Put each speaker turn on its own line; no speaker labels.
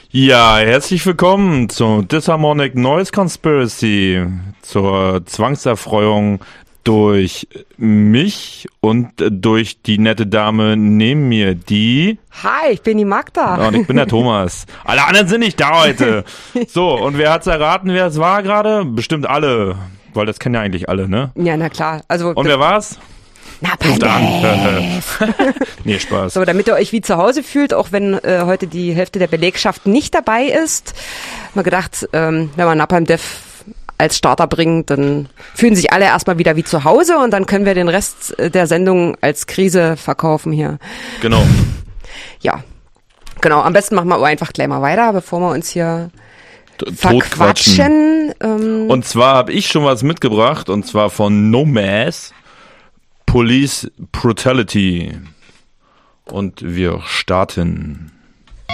Ja, herzlich willkommen zur Disharmonic Noise Conspiracy, zur Zwangserfreuung durch mich und durch die nette Dame neben mir, die...
Hi, ich bin die Magda.
Und ich bin der Thomas. Alle anderen sind nicht da heute. So, und wer hat's erraten, wer es war gerade? Bestimmt alle, weil das kennen ja eigentlich alle, ne?
Ja, na klar. Also,
und wer war's? Ruft an. Nee, Spaß.
So, damit ihr euch wie zu Hause fühlt, auch wenn heute die Hälfte der Belegschaft nicht dabei ist. Mal gedacht, wenn wir Napalm Death als Starter bringen, dann fühlen sich alle erstmal wieder wie zu Hause und dann können wir den Rest der Sendung als Krise verkaufen hier.
Genau.
Ja, genau. Am besten machen wir aber einfach gleich mal weiter, bevor wir uns hier verquatschen.
Und zwar habe ich schon was mitgebracht, und zwar von Nomads, Police Brutality. Und wir starten.